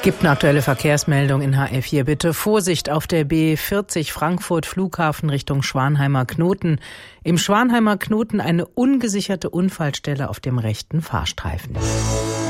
Gibt eine aktuelle Verkehrsmeldung in HR4 bitte. Vorsicht auf der B40 Frankfurt Flughafen Richtung Schwanheimer Knoten. Im Schwanheimer Knoten eine ungesicherte Unfallstelle auf dem rechten Fahrstreifen.